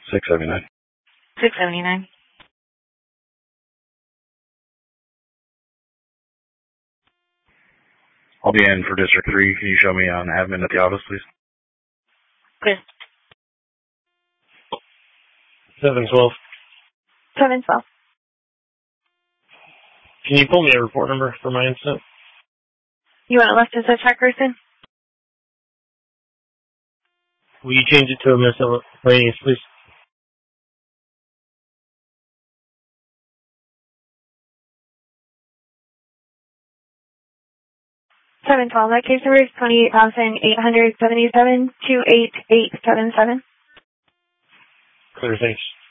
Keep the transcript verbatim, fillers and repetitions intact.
six seventy-nine. six seventy-nine. I'll be in for District three. Can you show me on admin at the office, please? Good. seven twelve. seven twelve. Can you pull me a report number for my incident? You want it left as a check person? Will you change it to a miscellaneous, please? seven twelve. That case number is twenty-eight thousand eight hundred seventy-seven two eight eight seven seven. Clear, thanks.